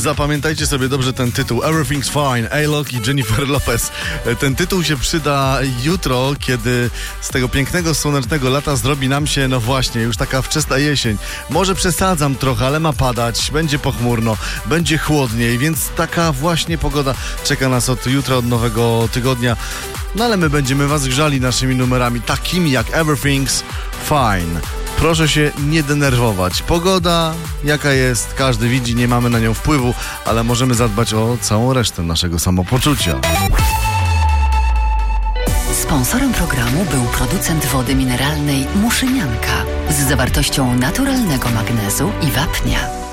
Zapamiętajcie sobie dobrze ten tytuł. Everything's Fine, A-Lock i Jennifer Lopez. Ten tytuł się przyda jutro, kiedy z tego pięknego, słonecznego lata zrobi nam się, no właśnie, już taka wczesna jesień. Może przesadzam trochę, ale ma padać, będzie pochmurno, będzie chłodniej, więc taka właśnie pogoda czeka nas od jutra, od nowego tygodnia. No ale my będziemy was grzali naszymi numerami, takimi jak Everything's Fine. Proszę się nie denerwować. Pogoda, jaka jest, każdy widzi, nie mamy na nią wpływu, ale możemy zadbać o całą resztę naszego samopoczucia. Sponsorem programu był producent wody mineralnej Muszynianka z zawartością naturalnego magnezu i wapnia.